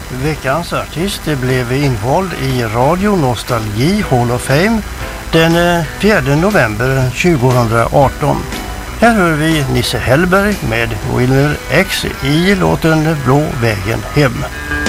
Veckans artist blev invald i Radio Nostalgi Hall of Fame den 4 november 2018. Här hör vi Nisse Hellberg med Wilmer X i låten Blå vägen hem.